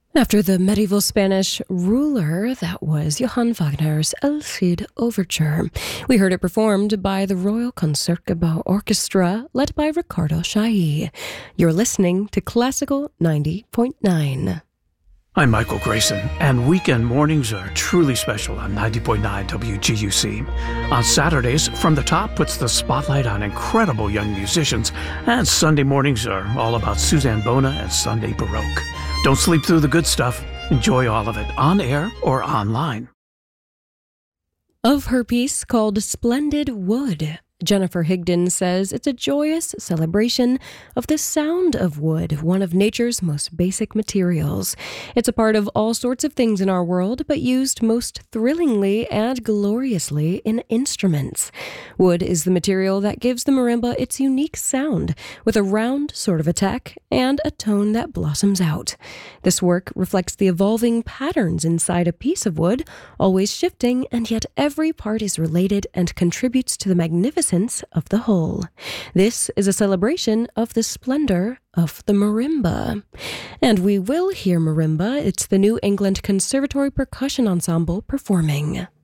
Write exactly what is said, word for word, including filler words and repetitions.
After the medieval Spanish ruler, that was Johann Wagner's El Cid Overture. We heard it performed by the Royal Concertgebouw Orchestra, led by Ricardo Chailly. You're listening to Classical ninety point nine. I'm Michael Grayson, and weekend mornings are truly special on ninety point nine W G U C. On Saturdays, From the Top puts the spotlight on incredible young musicians, and Sunday mornings are all about Suzanne Bona and Sunday Baroque. Don't sleep through the good stuff. Enjoy all of it, on air or online. Of her piece called Splendid Wood, Jennifer Higdon says it's a joyous celebration of the sound of wood, one of nature's most basic materials. It's a part of all sorts of things in our world, but used most thrillingly and gloriously in instruments. Wood is the material that gives the marimba its unique sound, with a round sort of attack and a tone that blossoms out. This work reflects the evolving patterns inside a piece of wood, always shifting, and yet every part is related and contributes to the magnificence of the whole. This is a celebration of the splendor of the marimba. And we will hear marimba. It's the New England Conservatory Percussion Ensemble performing.